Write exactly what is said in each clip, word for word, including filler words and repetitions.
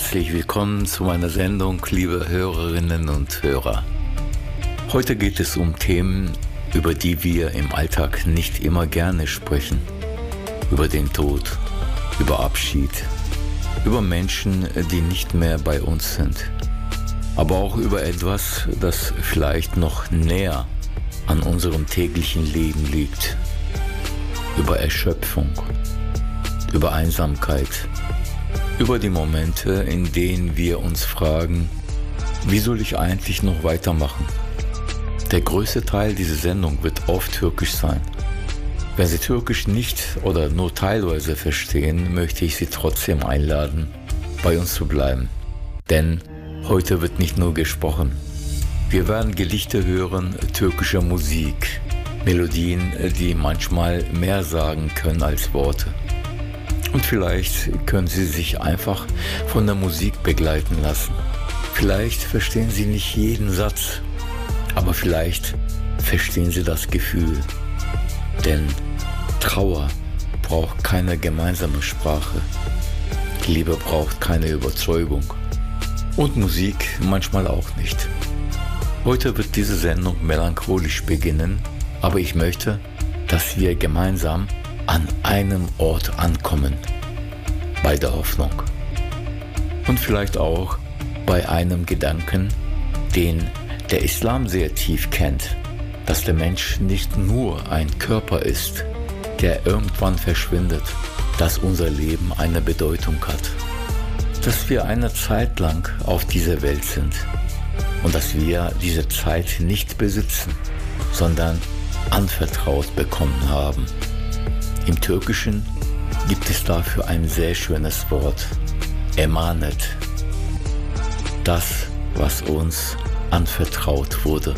Herzlich willkommen zu meiner Sendung, liebe Hörerinnen und Hörer. Heute geht es um Themen, über die wir im Alltag nicht immer gerne sprechen. Über den Tod, über Abschied, über Menschen, die nicht mehr bei uns sind. Aber auch über etwas, das vielleicht noch näher an unserem täglichen Leben liegt. Über Erschöpfung, über Einsamkeit, über die Momente, in denen wir uns fragen, wie soll ich eigentlich noch weitermachen? Der größte Teil dieser Sendung wird auf Türkisch sein. Wenn Sie Türkisch nicht oder nur teilweise verstehen, möchte ich Sie trotzdem einladen, bei uns zu bleiben. Denn heute wird nicht nur gesprochen. Wir werden Gedichte hören, türkische Musik, Melodien, die manchmal mehr sagen können als Worte. Und vielleicht können Sie sich einfach von der Musik begleiten lassen. Vielleicht verstehen Sie nicht jeden Satz, aber vielleicht verstehen Sie das Gefühl. Denn Trauer braucht keine gemeinsame Sprache. Liebe braucht keine Überzeugung. Und Musik manchmal auch nicht. Heute wird diese Sendung melancholisch beginnen, aber ich möchte, dass wir gemeinsam an einem Ort ankommen, bei der Hoffnung. Und vielleicht auch bei einem Gedanken, den der Islam sehr tief kennt, dass der Mensch nicht nur ein Körper ist, der irgendwann verschwindet, dass unser Leben eine Bedeutung hat, dass wir eine Zeit lang auf dieser Welt sind und dass wir diese Zeit nicht besitzen, sondern anvertraut bekommen haben. Im Türkischen gibt es dafür ein sehr schönes Wort, emanet, das, was uns anvertraut wurde.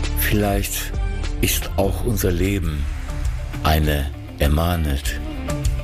Vielleicht ist auch unser Leben eine emanet,